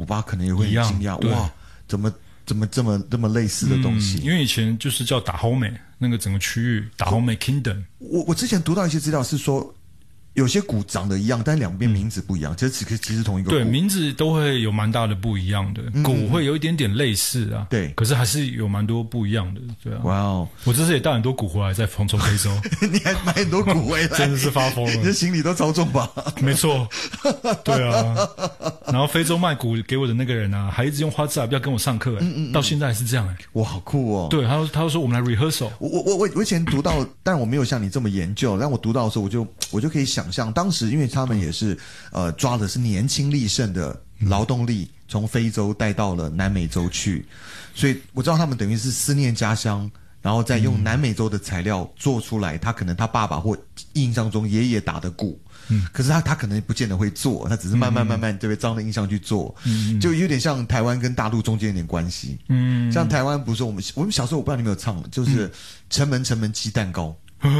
巴可能也会很惊讶，哇，怎么这么类似的东西？ 因为以前就是叫达侯美那个整个区域，达侯美 Kingdom。 我之前读到一些资料是说，有些鼓长得一样，但两边名字不一样，其实同一个鼓。 对，名字都会有蛮大的不一样的，鼓会有一点点类似啊， 对， 可是还是有蛮多不一样的，对啊。 哇哦， 我这次也带很多鼓回来，在从非洲。 你还买很多鼓回来， 真的是发疯了。 你的行李都超重吧？ 没错，对啊。然后非洲卖鼓给我的那个人啊，还一直用WhatsApp要跟我上课，到现在还是这样哎。 哇，好酷哦！ 对，他说我们来 rehearsal。 我以前读到，但我没有像你这么研究，但我读到的时候，我就可以想象，当时因为他们也是抓的是年轻力盛的劳动力，从非洲带到了南美洲去，所以我知道他们等于是思念家乡，然后再用南美洲的材料做出来，他可能他爸爸或印象中爷爷打的鼓。可是他可能不见得会做，他只是慢慢对不对？照着印象去做，就有点像台湾跟大陆中间有点关系。像台湾不是我们小时候我不知道你有没有唱，就是城门鸡蛋糕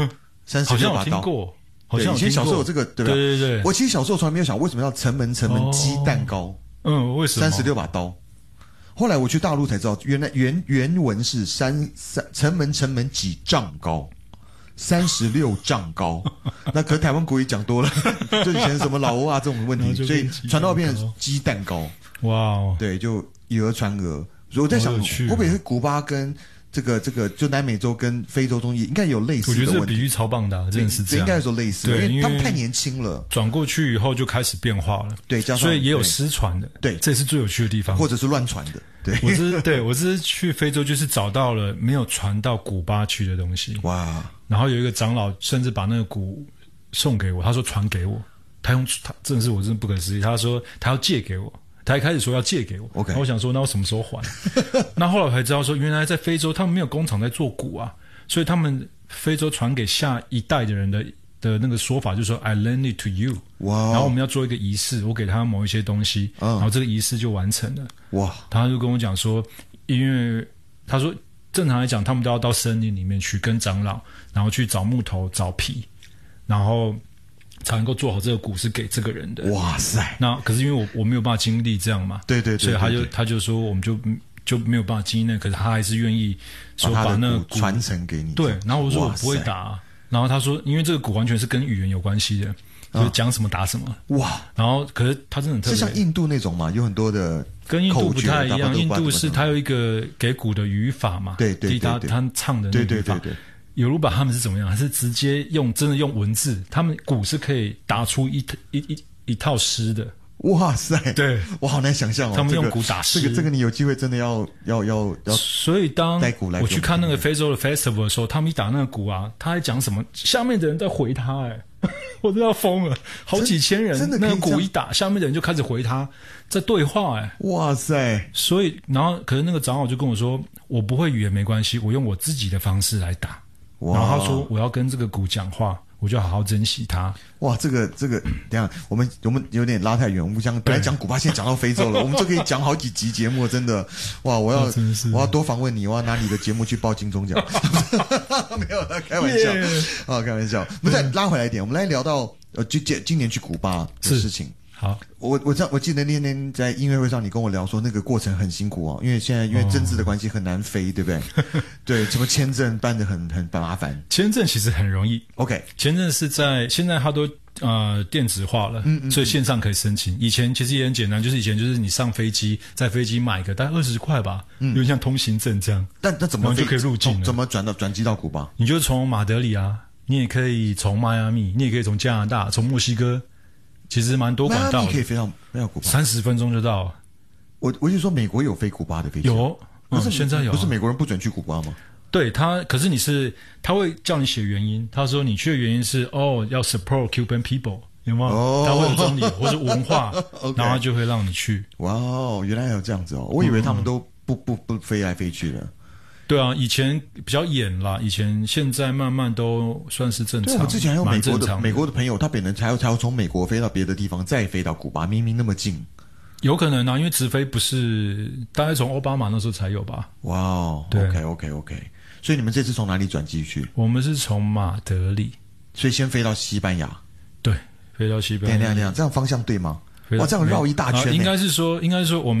，36把刀。好像有听过，以前小时候有这个，对吧？对。我其实小时候从来没有想为什么要城门鸡蛋糕。 为什么 ？36把刀。后来我去大陆才知道，原来原文是城门几丈高。36丈高，那可是台湾国语讲多了，就以前什么老欧啊这种问题，所以传到变成鸡蛋糕。 哇哦， 对，就以讹传讹。所以我在想，会不会是古巴跟这个就南美洲跟非洲中也应该有类似的问题？ 我觉得这比喻超棒的，真的是这样。 应该说类似，因为他们太年轻了， 转过去以后就开始变化了。 对，加上所以也有失传的。 对， 这是最有趣的地方， 或者是乱传的。对， 我这是去非洲，就是找到了没有传到古巴去的东西。 哇！ 然后有一个长老甚至把那个鼓送给我，他说传给我，他真的是我真的不可思议。他说他要借给我，他一开始说要借给我。 OK， 我想说那我什么时候还？那后来我才知道说，原来在非洲他们没有工厂在做鼓啊，所以他们非洲传给下一代的人的那个说法就是说 I lend it to you。哇！然后我们要做一个仪式，我给他某一些东西，然后这个仪式就完成了。哇！他就跟我讲说，因为他说正常来讲，他们都要到森林里面去跟长老，然后去找木头、找皮，然后才能够做好这个鼓是给这个人的。哇塞！那可是因为我没有办法经历这样嘛，对，所以他就说我们就没有办法经历那，可是他还是愿意说把那个鼓传承给你。 对，然后我说我不会打，然后他说因为这个鼓完全是跟语言有关系的。就是讲什么打什么。哇！然后可是他真的很特别， 是像印度那种嘛，有很多的跟印度不太一样。印度是他有一个给鼓的语法嘛，对，他唱的那个语法。有鲁巴他们是怎么样？还是直接真的用文字？他们鼓是可以打出一套诗的。哇塞！对，我好难想象哦。他们用鼓打诗，这个你有机会真的要。所以当我去看那个非洲的 festival 的时候，他们一打那个鼓啊，他还讲什么？下面的人在回他，我都要疯了，好几千人，那个鼓一打，下面的人就开始回他，在对话，哇塞！所以，然后可是那个长老就跟我说，我不会语言没关系，我用我自己的方式来打。然后他说，我要跟这个鼓讲话。我就好好珍惜它。哇，这个，等一下我们有点拉太远，我们本来讲古巴，现在讲到非洲了，我们就可以讲好几集节目，真的。哇，我要多访问你，我要拿你的节目去报金钟奖。没有啦，开玩笑啊，开玩笑。我们再拉回来一点，我们来聊到今年去古巴的事情。好，我记得那天在音乐会上，你跟我聊说那个过程很辛苦哦，因为现在因为政治的关系很难飞，对不对？对，什么签证办得很麻烦。签证其实很容易 ，OK， 签证是现在它都电子化了，所以线上可以申请。以前其实也很简单，就是以前就是你上飞机，在飞机买个大概20块吧，有点像通行证这样。但怎么就可以入境了？怎么转机到古巴？你就从马德里啊，你也可以从迈阿密，你也可以从加拿大，从墨西哥。其实蛮多管道的，可以飞到古巴，30分钟就到了。我就说美国有飞古巴的飞机，有，不是现在有，不是美国人不准去古巴吗？对他，可是他会叫你写原因，他说你去的原因是要 support Cuban people， 有吗？他会有这种理由或是文化，然后他就会让你去。哇哦，原来还有这样子哦，我以为他们都不飞来飞去的。对啊，以前比较严啦，现在慢慢都算是正常。对，我之前还有美国的朋友，他本来还要从美国飞到别的地方，再飞到古巴，明明那么近。有可能啊，因为直飞不是大概从奥巴马那时候才有吧？哇哦，对 ，OK， 所以你们这次从哪里转机去？我们是从马德里，所以先飞到西班牙。对，飞到西班牙。这样方向对吗？哇，这样绕一大圈。应该是说我们。